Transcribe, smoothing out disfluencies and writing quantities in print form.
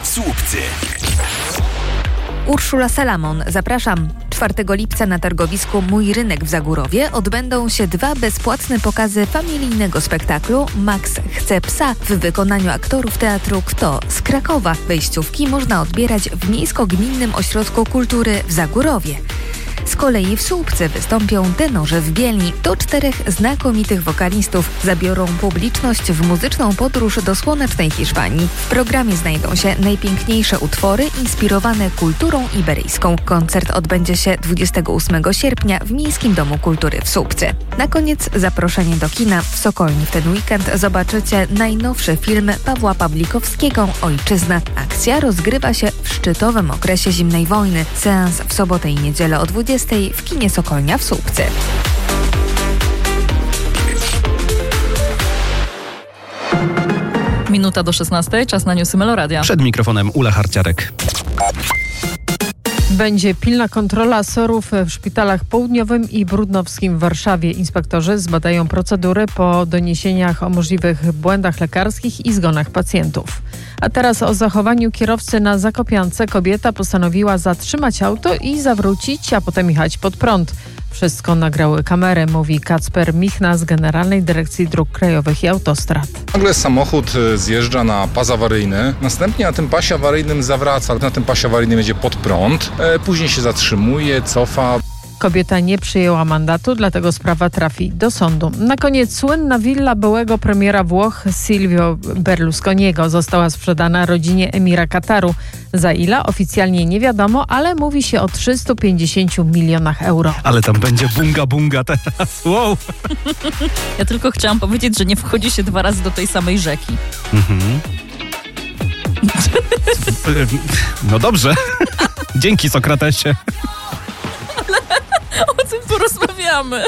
Słupcy. Urszula Salamon, zapraszam. 4 lipca na targowisku Mój Rynek w Zagórowie odbędą się 2 bezpłatne pokazy familijnego spektaklu Max chce psa w wykonaniu aktorów teatru Kto z Krakowa. Wejściówki można odbierać w Miejsko-Gminnym Ośrodku Kultury w Zagórowie. Z kolei w Słupcy wystąpią Tenorzy w Bielni. Do 4 znakomitych wokalistów zabiorą publiczność w muzyczną podróż do słonecznej Hiszpanii. W programie znajdą się najpiękniejsze utwory inspirowane kulturą iberyjską. Koncert odbędzie się 28 sierpnia w Miejskim Domu Kultury w Słupcy. Na koniec zaproszenie do kina. W Sokolni w ten weekend zobaczycie najnowszy film Pawła Pawlikowskiego Ojczyzna. Akcja rozgrywa się w szczytowym okresie zimnej wojny. Seans w sobotę i niedzielę o 20 w kinie Sokolnia w Słupcy. Minuta do 16, czas na newsy Meloradia. Przed mikrofonem Ula Harciarek. Będzie pilna kontrola SOR-ów w szpitalach południowym i brudnowskim w Warszawie. Inspektorzy zbadają procedury po doniesieniach o możliwych błędach lekarskich i zgonach pacjentów. A teraz o zachowaniu kierowcy na Zakopiance. Kobieta postanowiła zatrzymać auto i zawrócić, a potem jechać pod prąd. Wszystko nagrały kamery, mówi Kacper Michna z Generalnej Dyrekcji Dróg Krajowych i Autostrad. Nagle samochód zjeżdża na pas awaryjny, następnie na tym pasie awaryjnym zawraca, na tym pasie awaryjnym jedzie pod prąd, później się zatrzymuje, cofa. Kobieta nie przyjęła mandatu, dlatego sprawa trafi do sądu. Na koniec słynna willa byłego premiera Włoch Silvio Berlusconiego została sprzedana rodzinie emira Kataru. Za ile? Oficjalnie nie wiadomo, ale mówi się o 350 milionach euro. Ale tam będzie bunga teraz. Wow. Ja tylko chciałam powiedzieć, że nie wchodzi się 2 razy do tej samej rzeki. No dobrze. Dzięki, Sokratesie. O tym porozmawiamy.